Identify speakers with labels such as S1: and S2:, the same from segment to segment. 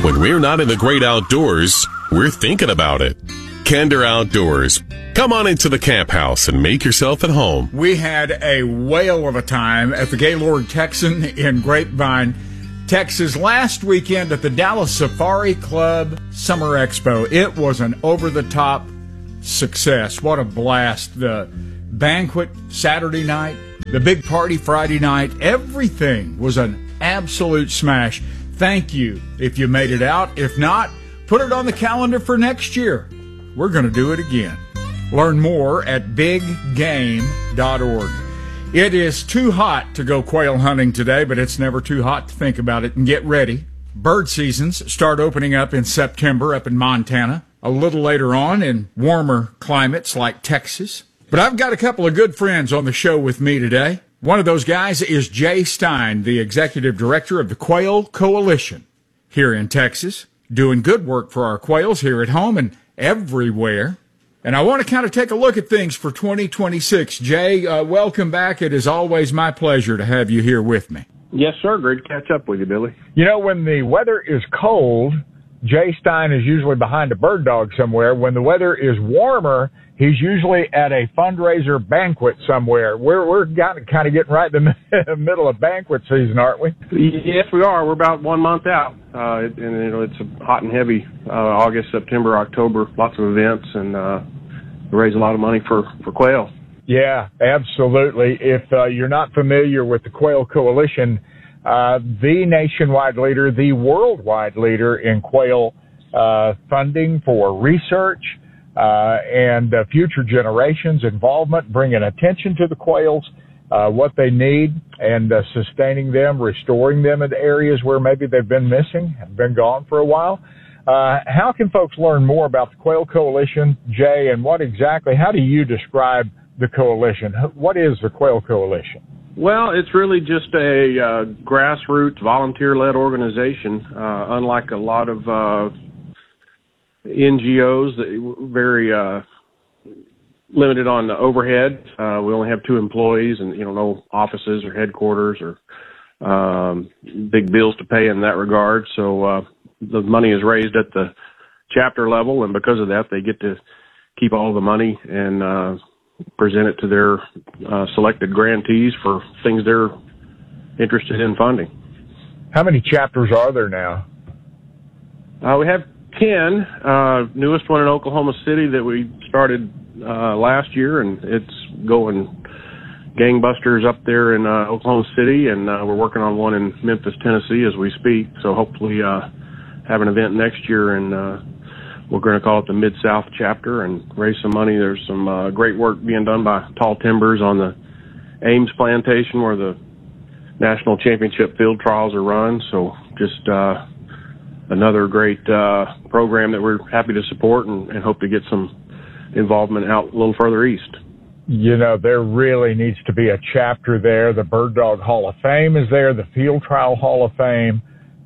S1: When we're not in the great outdoors, we're thinking about it. Kinder Outdoors. Come on into the camp house and make yourself at home.
S2: We had a whale of a time at the Gaylord Texan in Grapevine, Texas last weekend at the Dallas Safari Club Summer Expo. It was an over-the-top success. What a blast. The banquet Saturday night, the big party Friday night, everything was an absolute smash. Thank you if you made it out. If not, put it on the calendar for next year. We're going to do it again. Learn more at biggame.org. It is too hot to go quail hunting today, but it's never too hot to think about it. And get ready. Bird seasons start opening up in September up in Montana, a little later on in warmer climates like Texas. But I've got a couple of good friends on the show with me today. One of those guys is Jay Stein, the executive director of the Quail Coalition here in Texas, doing good work for our quails here at home and everywhere. And I want to kind of take a look at things for 2026. Jay, welcome back. It is always my pleasure to have you here with me.
S3: Yes, sir. Great to catch up with you, Billy.
S4: You know, when the weather is cold, Jay Stein is usually behind a bird dog somewhere. When the weather is warmer, he's usually at a fundraiser banquet somewhere. We're kind of getting right in the middle of banquet season, aren't we?
S3: Yes, we are. We're about 1 month out. It's hot and heavy, August, September, October, lots of events, and raise a lot of money for quail.
S4: Yeah, absolutely. If you're not familiar with the Quail Coalition, the nationwide leader, the worldwide leader in quail funding for research and future generations' involvement, bringing attention to the quails, what they need, and sustaining them, restoring them in areas where maybe they've been missing, have been gone for a while. How can folks learn more about the Quail Coalition, Jay, and how do you describe the coalition? What is the Quail Coalition?
S3: Well, it's really just a grassroots, volunteer-led organization, unlike a lot of NGOs, very limited on the overhead. We only have 2 employees and, no offices or headquarters or big bills to pay in that regard. So the money is raised at the chapter level, and because of that, they get to keep all the money and present it to their selected grantees for things they're interested in funding.
S4: How many chapters are there now?
S3: We have 10. Newest one in Oklahoma City that we started last year, and it's going gangbusters up there in Oklahoma City, and we're working on one in Memphis, Tennessee as we speak. So hopefully have an event next year, and we're going to call it the Mid-South chapter and raise some money. There's some great work being done by Tall Timbers on the Ames plantation where the national championship field trials are run. So just another great program that we're happy to support and hope to get some involvement out a little further east.
S4: There really needs to be a chapter there. The Bird Dog Hall of Fame is there, the Field Trial Hall of Fame,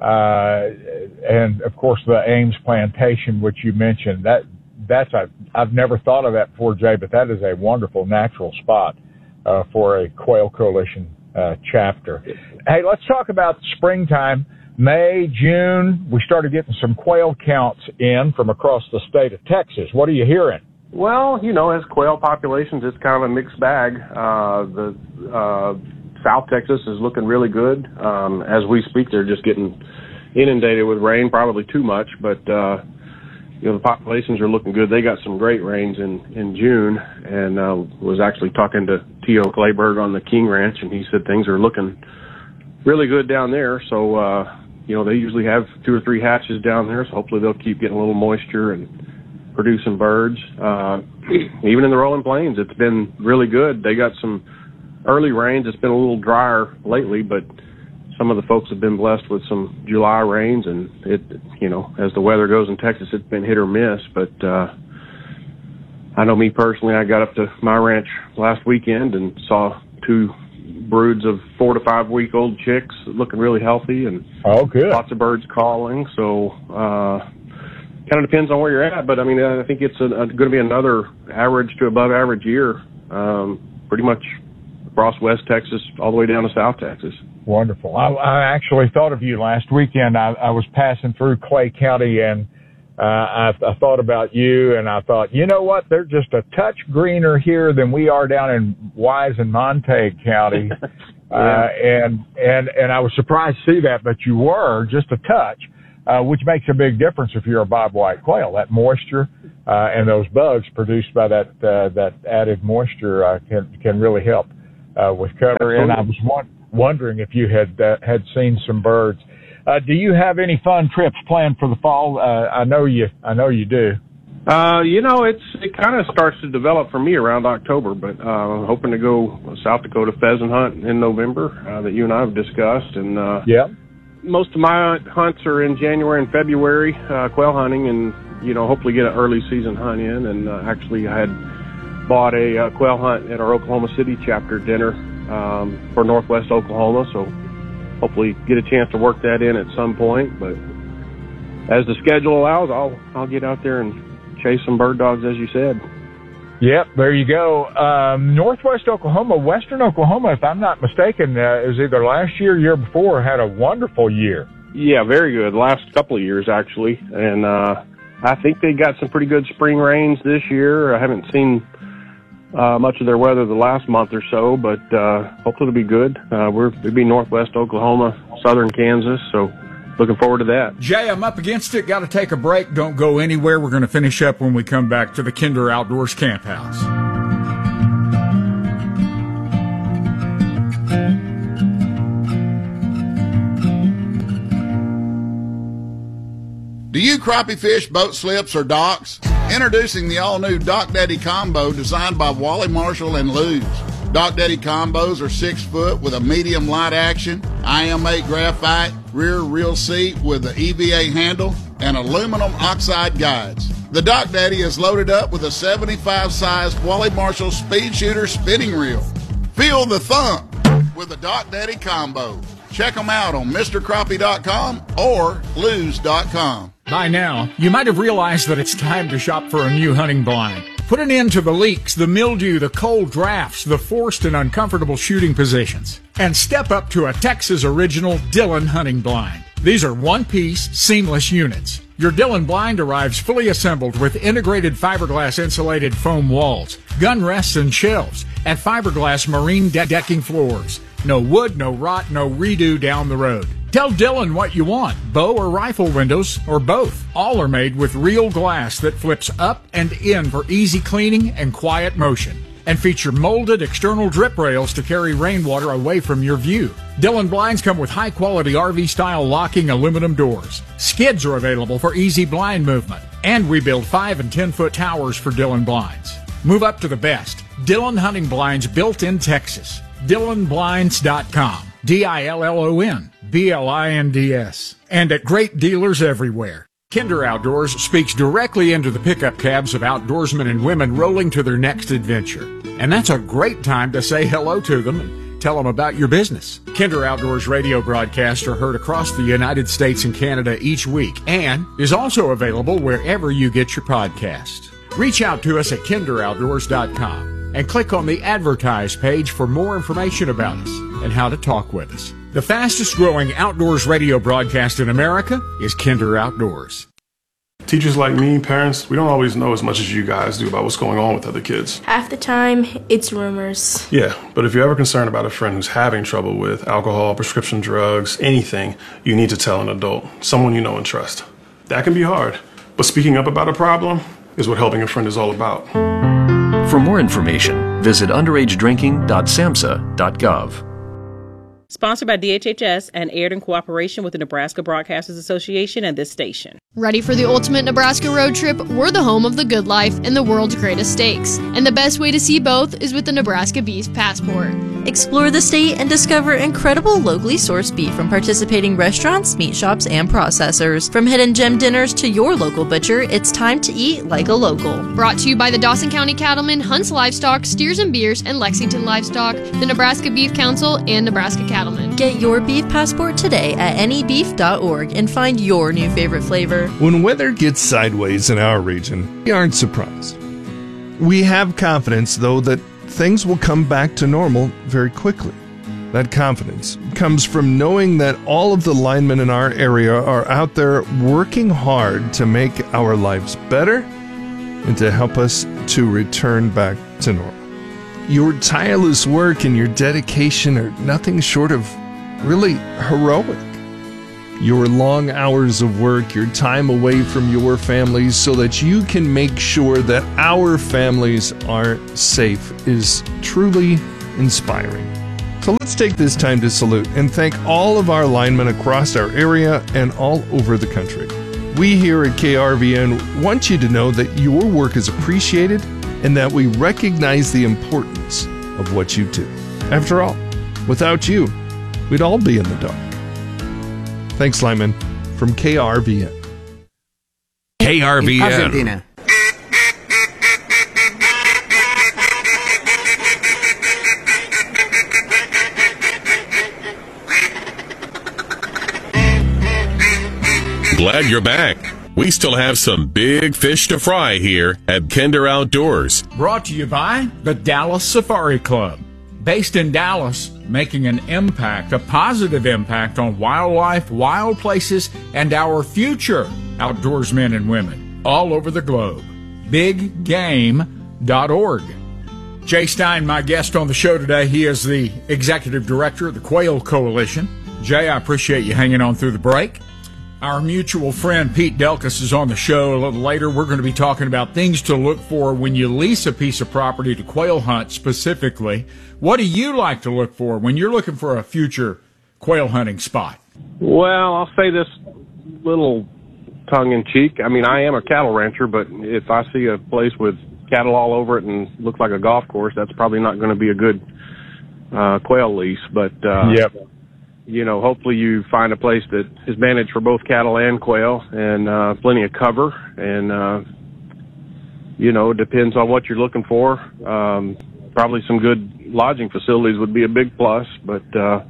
S4: and of course the Ames plantation, which you mentioned. I've never thought of that before, Jay, but that is a wonderful natural spot for a Quail Coalition chapter. Hey, let's talk about springtime. May, June, we started getting some quail counts in from across the state of Texas. What are you hearing?
S3: Well, as quail populations, it's kind of a mixed bag. The South Texas is looking really good. As we speak, they're just getting inundated with rain, probably too much, but the populations are looking good. They got some great rains in June, and was actually talking to T.O. Clayberg on the King Ranch, and he said things are looking really good down there. So, they usually have 2 or 3 hatches down there, so hopefully they'll keep getting a little moisture and producing birds. Even in the Rolling Plains, it's been really good. They got some early rains. It's been a little drier lately, but some of the folks have been blessed with some July rains, and it, as the weather goes in Texas, it's been hit or miss. But I know me personally, I got up to my ranch last weekend and saw 2 broods of 4 to 5 week old chicks looking really healthy, and
S4: good.
S3: Lots of birds calling. So kind of depends on where you're at, but I think it's going to be another average to above average year, pretty much across West Texas all the way down to South Texas.
S4: Wonderful. I actually thought of you last weekend. I was passing through Clay County, and I thought about you, and I thought, you know what? They're just a touch greener here than we are down in Wise and Montague County. And I was surprised to see that, but you were just a touch, which makes a big difference if you're a bobwhite quail. That moisture and those bugs produced by that added moisture can really help with cover.
S3: Absolutely.
S4: And I was wondering if you had seen some birds. Do you have any fun trips planned for the fall? I know you do.
S3: It kind of starts to develop for me around October, but hoping to go South Dakota pheasant hunt in November that you and I have discussed. And most of my hunts are in January and February, quail hunting, and hopefully get an early season hunt in. And actually, I had bought a quail hunt at our Oklahoma City chapter dinner for Northwest Oklahoma, so hopefully get a chance to work that in at some point. But as the schedule allows, I'll get out there and chase some bird dogs, as you said.
S4: Yep, there you go. Northwest Oklahoma, Western Oklahoma, if I'm not mistaken, is either last year or year before, had a wonderful year.
S3: Yeah, very good. Last couple of years, actually. And I think they got some pretty good spring rains this year. I haven't seen much of their weather the last month or so, but hopefully it'll be good. We'll be Northwest Oklahoma, southern Kansas, so looking forward to that.
S2: Jay, I'm up against it. Got to take a break. Don't go anywhere. We're going to finish up when we come back to the Kinder Outdoors Camp House.
S5: Do you crappie fish, boat slips, or docks? Introducing the all-new Dock Daddy Combo designed by Wally Marshall and Lew's. Dock Daddy Combos are 6 foot with a medium light action, IM8 graphite, rear reel seat with the EVA handle, and aluminum oxide guides. The Dock Daddy is loaded up with a 75-size Wally Marshall Speed Shooter spinning reel. Feel the thump with the Dock Daddy Combo. Check them out on MrCrappie.com or Lew's.com.
S2: By now, you might have realized that it's time to shop for a new hunting blind. Put an end to the leaks, the mildew, the cold drafts, the forced and uncomfortable shooting positions. And step up to a Texas original Dillon hunting blind. These are one-piece, seamless units. Your Dillon blind arrives fully assembled with integrated fiberglass insulated foam walls, gun rests and shelves, and fiberglass marine decking floors. No wood, no rot, no redo down the road. Tell Dillon what you want, bow or rifle windows, or both. All are made with real glass that flips up and in for easy cleaning and quiet motion, and feature molded external drip rails to carry rainwater away from your view. Dillon blinds come with high-quality RV-style locking aluminum doors. Skids are available for easy blind movement, and we build 5- and 10-foot towers for Dillon blinds. Move up to the best. Dillon hunting blinds built in Texas. DillonBlinds.com. DillonBlinds. And at great dealers everywhere. Kinder Outdoors speaks directly into the pickup cabs of outdoorsmen and women rolling to their next adventure. And that's a great time to say hello to them and tell them about your business. Kinder Outdoors radio broadcasts are heard across the United States and Canada each week and is also available wherever you get your podcast. Reach out to us at KinderOutdoors.com. and click on the Advertise page for more information about us and how to talk with us. The fastest growing outdoors radio broadcast in America is Kinder Outdoors.
S6: Teachers like me, parents, we don't always know as much as you guys do about what's going on with other kids.
S7: Half the time, it's rumors.
S6: Yeah, but if you're ever concerned about a friend who's having trouble with alcohol, prescription drugs, anything, you need to tell an adult, someone you know and trust. That can be hard, but speaking up about a problem is what helping a friend is all about.
S8: For more information, visit underagedrinking.samhsa.gov.
S9: Sponsored by DHHS and aired in cooperation with the Nebraska Broadcasters Association and this station.
S10: Ready for the ultimate Nebraska road trip? We're the home of the good life and the world's greatest steaks. And the best way to see both is with the Nebraska Beef Passport.
S11: Explore the state and discover incredible locally sourced beef from participating restaurants, meat shops, and processors. From hidden gem dinners to your local butcher, it's time to eat like a local.
S10: Brought to you by the Dawson County Cattlemen, Hunts Livestock, Steers and Beers, and Lexington Livestock, the Nebraska Beef Council, and Nebraska Cattlemen.
S11: Get your beef passport today at anybeef.org and find your new favorite flavor.
S12: When weather gets sideways in our region, we aren't surprised. We have confidence, though, that things will come back to normal very quickly. That confidence comes from knowing that all of the linemen in our area are out there working hard to make our lives better and to help us to return back to normal. Your tireless work and your dedication are nothing short of really heroic. Your long hours of work, your time away from your families so that you can make sure that our families are safe is truly inspiring. So let's take this time to salute and thank all of our linemen across our area and all over the country. We here at KRVN want you to know that your work is appreciated and that we recognize the importance of what you do. After all, without you, we'd all be in the dark. Thanks, linemen, from KRVN.
S13: KRVN. Argentina.
S1: Glad you're back. We still have some big fish to fry here at Kinder Outdoors.
S2: Brought to you by the Dallas Safari Club. Based in Dallas, making an impact, a positive impact on wildlife, wild places, and our future outdoorsmen and women all over the globe. BigGame.org. Jay Stein, my guest on the show today, he is the executive director of the Quail Coalition. Jay, I appreciate you hanging on through the break. Our mutual friend Pete Delkus is on the show a little later. We're going to be talking about things to look for when you lease a piece of property to quail hunt specifically. What do you like to look for when you're looking for a future quail hunting spot?
S3: Well, I'll say this little tongue-in-cheek. I mean, I am a cattle rancher, but if I see a place with cattle all over it and looks like a golf course, that's probably not going to be a good quail lease. But
S4: yep.
S3: You know, hopefully you find a place that is managed for both cattle and quail and plenty of cover. And, you know, it depends on what you're looking for. Probably some good lodging facilities would be a big plus. But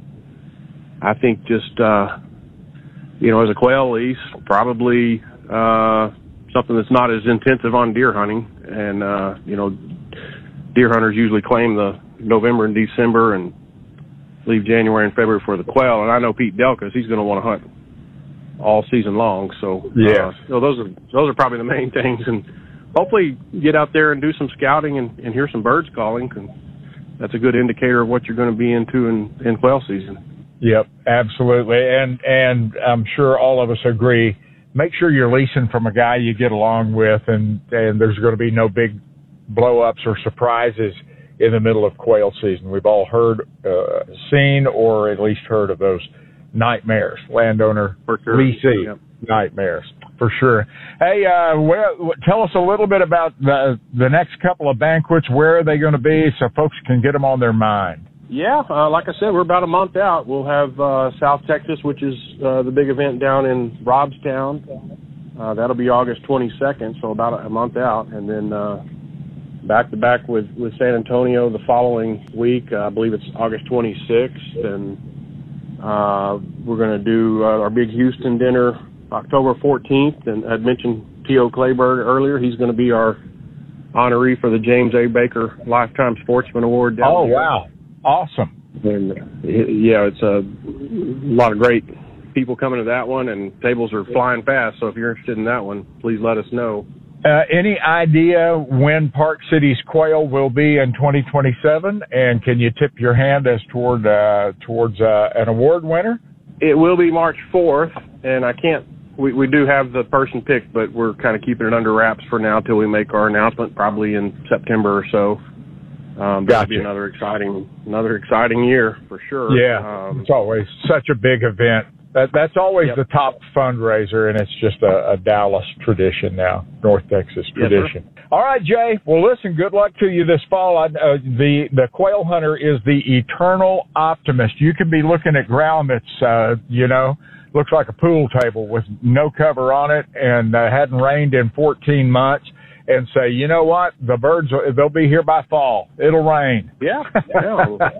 S3: I think just, you know, as a quail lease, probably something that's not as intensive on deer hunting. And, you know, deer hunters usually claim the November and December and leave January and February for the quail, and I know Pete Delkus, he's going to want to hunt all season long. So,
S4: yeah,
S3: so those are probably the main things, and hopefully get out there and do some scouting and hear some birds calling. And that's a good indicator of what you're going to be into in quail season.
S4: Yep, absolutely, and I'm sure all of us agree. Make sure you're leasing from a guy you get along with, and there's going to be no big blow-ups or surprises in the middle of quail season. We've all heard, seen, or at least heard of those nightmares, landowner, leasing nightmares, for sure. Hey, tell us a little bit about the next couple of banquets. Where are they going to be so folks can get them on their mind?
S3: Yeah, like I said, we're about a month out. We'll have South Texas, which is the big event down in Robstown. That'll be August 22nd, so about a month out. And then back-to-back with San Antonio the following week. I believe it's August 26th. And we're going to do our big Houston dinner October 14th. And I'd mentioned T.O. Clayberg earlier. He's going to be our honoree for the James A. Baker Lifetime Sportsman Award.
S4: Oh, wow. Awesome.
S3: And, yeah, it's a lot of great people coming to that one, and tables are flying fast. So if you're interested in that one, please let us know.
S4: Any idea when Park City's quail will be in 2027? And can you tip your hand as towards an award winner?
S3: It will be March 4th, and I can't. We do have the person picked, but we're kind of keeping it under wraps for now till we make our announcement, probably in September or so. That'll be another exciting year for sure.
S4: Yeah, it's always such a big event. That's always the top fundraiser, and it's just a Dallas tradition now, North Texas tradition.
S3: Yes,
S4: all right, Jay. Well, listen, good luck to you this fall. The quail hunter is the eternal optimist. You can be looking at ground that's, looks like a pool table with no cover on it and hadn't rained in 14 months. And say, you know what? The birds, they'll be here by fall. It'll rain.
S3: Yeah.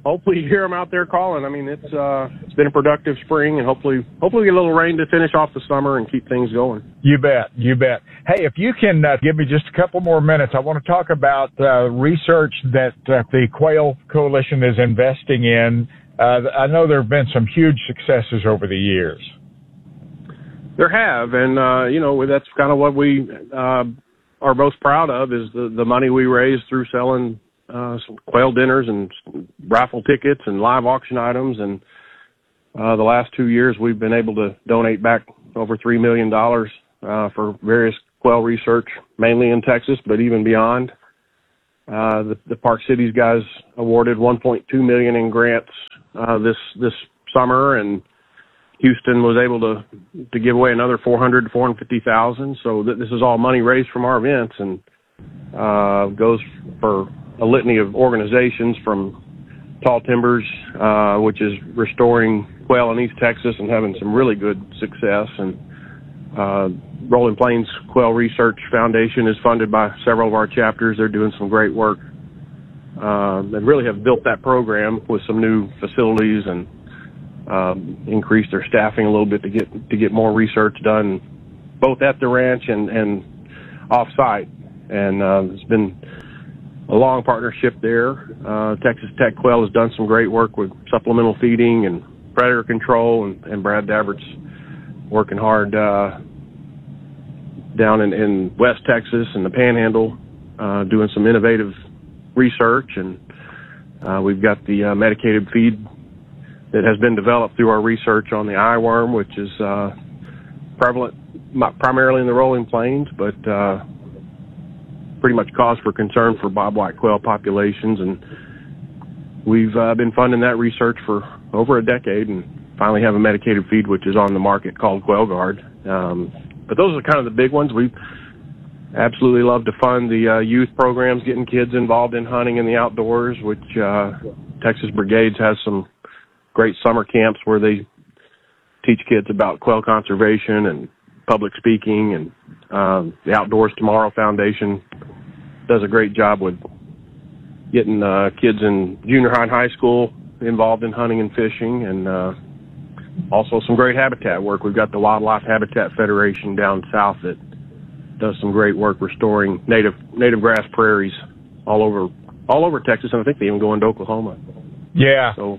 S3: hopefully you hear them out there calling. I mean, it's been a productive spring, and hopefully we get a little rain to finish off the summer and keep things going.
S4: You bet. Hey, if you can give me just a couple more minutes, I want to talk about research that the Quail Coalition is investing in. I know there have been some huge successes over the years.
S3: There have, and that's kind of what we are most proud of is the money we raised through selling some quail dinners and raffle tickets and live auction items. And the last 2 years, we've been able to donate back over $3 million for various quail research, mainly in Texas, but even beyond. The Park Cities guys awarded $1.2 million in grants this summer, and Houston was able to give away another $400,000 to $450,000. So this is all money raised from our events, and goes for a litany of organizations from Tall Timbers, which is restoring quail in East Texas and having some really good success. And Rolling Plains Quail Research Foundation is funded by several of our chapters. They're doing some great work. They really have built that program with some new facilities and increased their staffing a little bit to get more research done, both at the ranch and off-site. And it's been a long partnership there. Texas Tech Quail has done some great work with supplemental feeding and predator control, and Brad Dabbert's working hard down in West Texas and the Panhandle, doing some innovative research. And we've got the medicated feed that has been developed through our research on the eyeworm, which is prevalent primarily in the Rolling Plains, but pretty much cause for concern for bobwhite quail populations. And we've been funding that research for over a decade, and finally have a medicated feed which is on the market called Quail Guard. But those are kind of the big ones. We absolutely love to fund the youth programs, getting kids involved in hunting in the outdoors, which Texas Brigades has some great summer camps where they teach kids about quail conservation and public speaking. And the Outdoors Tomorrow Foundation does a great job with getting kids in junior high and high school involved in hunting and fishing, and also some great habitat work. We've got the Wildlife Habitat Federation down south that does some great work restoring native grass prairies all over Texas, and I think they even go into Oklahoma.
S4: Yeah. So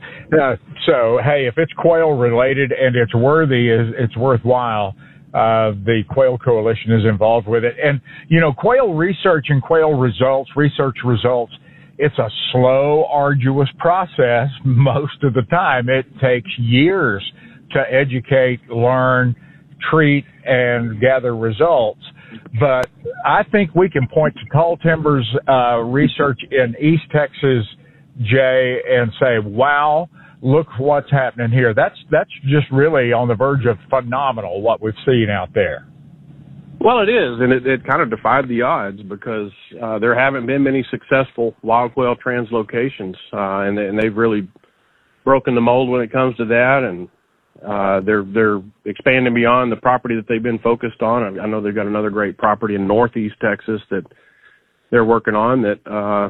S4: hey, if it's quail related and it's worthwhile, the Quail Coalition is involved with it. And, quail research and quail research results, it's a slow, arduous process most of the time. It takes years to educate, learn, treat, and gather results. But I think we can point to Tall Timbers research in East Texas, Jay, and say, wow, look what's happening here. That's just really on the verge of phenomenal what we've seen out there.
S3: Well, it is, and it kind of defied the odds because there haven't been many successful wild quail translocations, and they've really broken the mold when it comes to that, and they're expanding beyond the property that they've been focused on. I know they've got another great property in Northeast Texas that they're working on that,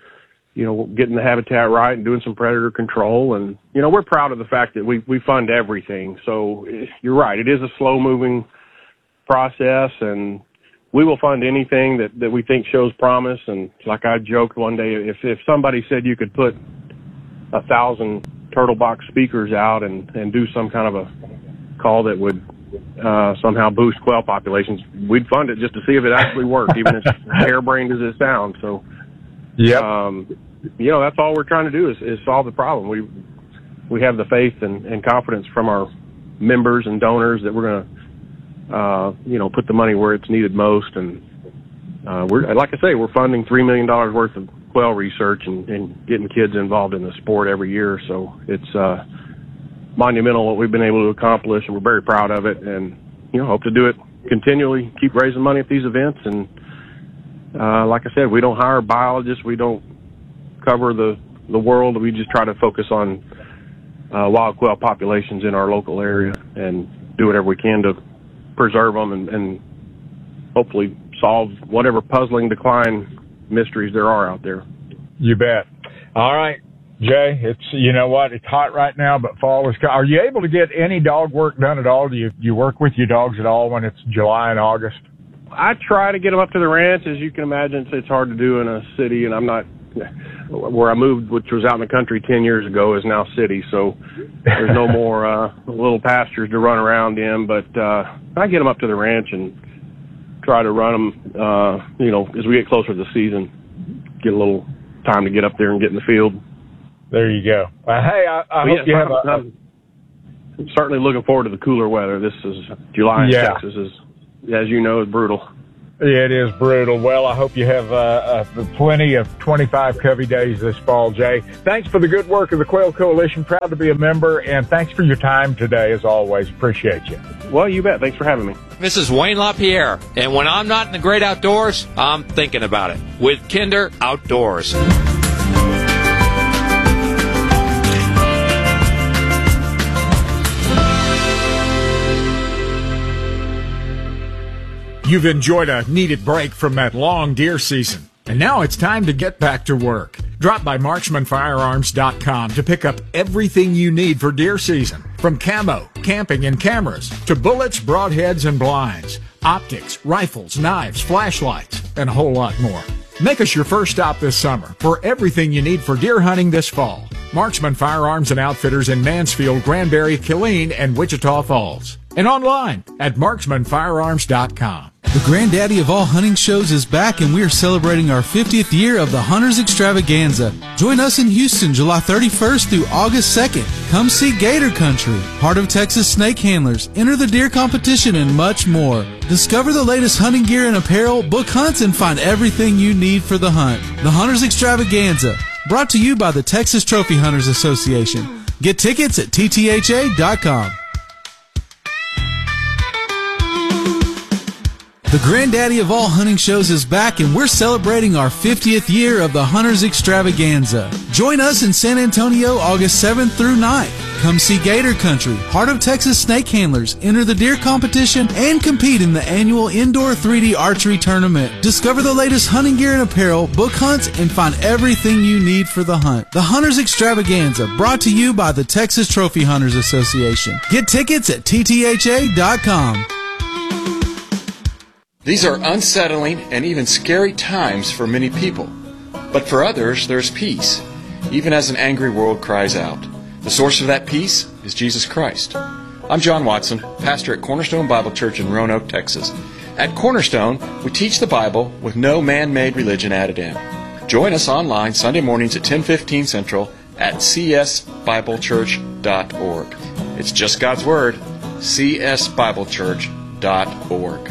S3: getting the habitat right and doing some predator control. And, we're proud of the fact that we fund everything. So you're right. It is a slow moving process, and we will fund anything that we think shows promise. And like I joked one day, if somebody said you could put 1,000 turtle box speakers out and do some kind of a call that would somehow boost quail populations, we'd fund it just to see if it actually worked, even as harebrained as it sounds. So, that's all we're trying to do is solve the problem. We have the faith and confidence from our members and donors that we're going to, put the money where it's needed most. And we're funding $3 million worth of quail research and getting kids involved in the sport every year. So it's monumental what we've been able to accomplish, and we're very proud of it. And hope to do it continually, keep raising money at these events. And like I said, we don't hire biologists, we don't cover the world. We just try to focus on wild quail populations in our local area and do whatever we can to preserve them and hopefully solve whatever puzzling decline mysteries there are out there.
S4: You bet. All right. Jay, it's, you know what, it's hot right now, but fall is coming. Are you able to get any dog work done at all? Do you work with your dogs at all when it's July and August?
S3: I try to get them up to the ranch. As you can imagine, it's hard to do in a city, and I'm not where I moved, which was out in the country 10 years ago, is now city. So there's no more little pastures to run around in. But I get them up to the ranch and try to run them, as we get closer to the season, get a little time to get up there and get in the field.
S4: There you go. Hey, I hope you have
S3: I'm certainly looking forward to the cooler weather. This is July in Texas, as you know, is brutal.
S4: Yeah, it is brutal. Well, I hope you have plenty of 25 Covey days this fall, Jay. Thanks for the good work of the Quail Coalition. Proud to be a member, and thanks for your time today, as always. Appreciate you.
S3: Well, you bet. Thanks for having me.
S14: This is Wayne LaPierre, and when I'm not in the great outdoors, I'm thinking about it with Kinder Outdoors.
S2: You've enjoyed a needed break from that long deer season, and now it's time to get back to work. Drop by marksmanfirearms.com to pick up everything you need for deer season, from camo, camping, and cameras, to bullets, broadheads, and blinds, optics, rifles, knives, flashlights, and a whole lot more. Make us your first stop this summer for everything you need for deer hunting this fall. Marksman Firearms and Outfitters in Mansfield, Granbury, Killeen, and Wichita Falls. And online at marksmanfirearms.com.
S15: The granddaddy of all hunting shows is back, and we are celebrating our 50th year of the Hunters Extravaganza. Join us in Houston July 31st through August 2nd. Come see Gator Country, Heart of Texas Snake Handlers, enter the deer competition, and much more. Discover the latest hunting gear and apparel, book hunts, and find everything you need for the hunt. The Hunters Extravaganza, brought to you by the Texas Trophy Hunters Association. Get tickets at ttha.com. The granddaddy of all hunting shows is back, and we're celebrating our 50th year of the Hunters Extravaganza. Join us in San Antonio August 7th through 9th. Come see Gator Country, Heart of Texas Snake Handlers, enter the deer competition, and compete in the annual indoor 3D archery tournament. Discover the latest hunting gear and apparel, book hunts, and find everything you need for the hunt. The Hunters Extravaganza, brought to you by the Texas Trophy Hunters Association. Get tickets at ttha.com.
S16: These are unsettling and even scary times for many people. But for others, there's peace, even as an angry world cries out. The source of that peace is Jesus Christ. I'm John Watson, pastor at Cornerstone Bible Church in Roanoke, Texas. At Cornerstone, we teach the Bible with no man-made religion added in. Join us online Sunday mornings at 10:15 Central at csbiblechurch.org. It's just God's Word, csbiblechurch.org.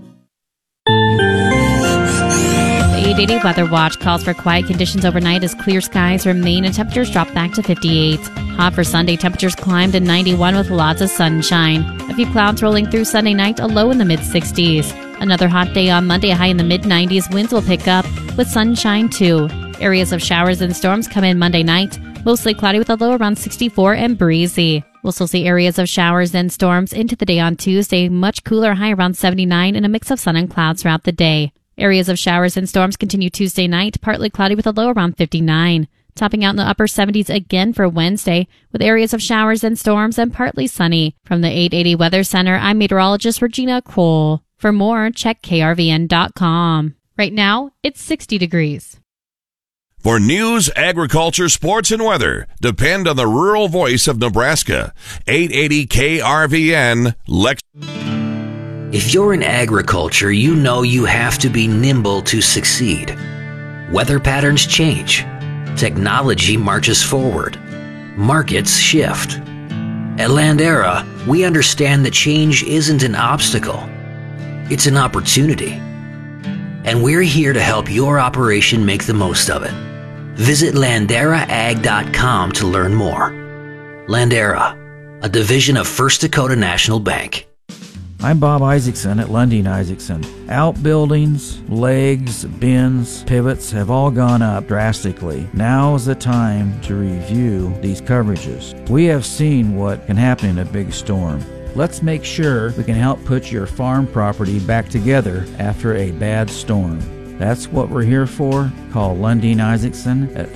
S17: The 880 Weather Watch calls for quiet conditions overnight as clear skies remain and temperatures drop back to 58. Hot for Sunday, temperatures climbed to 91 with lots of sunshine. A few clouds rolling through Sunday night, a low in the mid-60s. Another hot day on Monday, a high in the mid-90s. Winds will pick up with sunshine too. Areas of showers and storms come in Monday night, mostly cloudy with a low around 64 and breezy. We'll still see areas of showers and storms into the day on Tuesday, much cooler, high around 79, and a mix of sun and clouds throughout the day. Areas of showers and storms continue Tuesday night, partly cloudy with a low around 59. Topping out in the upper 70s again for Wednesday, with areas of showers and storms and partly sunny. From the 880 Weather Center, I'm meteorologist Regina Cole. For more, check krvn.com. Right now, it's 60 degrees.
S13: For news, agriculture, sports, and weather, depend on the rural voice of Nebraska. 880 KRVN, Lex.
S18: If you're in agriculture, you know you have to be nimble to succeed. Weather patterns change. Technology marches forward. Markets shift. At Landera, we understand that change isn't an obstacle. It's an opportunity. And we're here to help your operation make the most of it. Visit LanderaAg.com to learn more. Landera, a division of First Dakota National Bank.
S19: I'm Bob Isaacson at Lundin Isaacson. Outbuildings, legs, bins, pivots have all gone up drastically. Now is the time to review these coverages. We have seen what can happen in a big storm. Let's make sure we can help put your farm property back together after a bad storm. That's what we're here for. Call Lundeen Isaacson at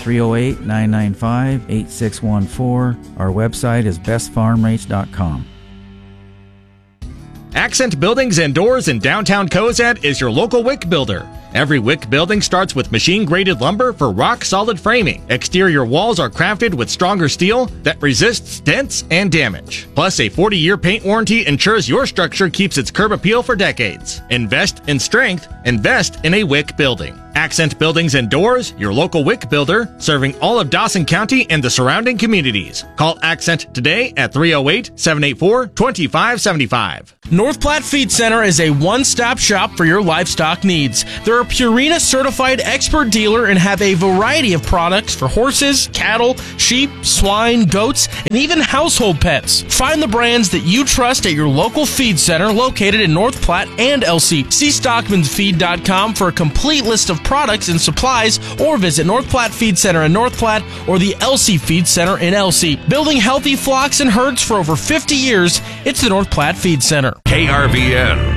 S19: 308-995-8614. Our website is bestfarmrates.com.
S20: Accent Buildings and Doors in downtown Cozad is your local WIC builder. Every WIC building starts with machine-graded lumber for rock-solid framing. Exterior walls are crafted with stronger steel that resists dents and damage. Plus, a 40-year paint warranty ensures your structure keeps its curb appeal for decades. Invest in strength. Invest in a WIC building. Accent Buildings and Doors, your local WIC builder, serving all of Dawson County and the surrounding communities. Call Accent today at 308-784-2575.
S21: North Platte Feed Center is a one-stop shop for your livestock needs. They're a Purina certified expert dealer and have a variety of products for horses, cattle, sheep, swine, goats, and even household pets. Find the brands that you trust at your local feed center located in North Platte and LC. See StockmansFeed.com for a complete list of products and supplies, or visit North Platte Feed Center in North Platte or the LC Feed Center in LC. Building healthy flocks and herds for over 50 years, it's the North Platte Feed Center.
S13: KRVN.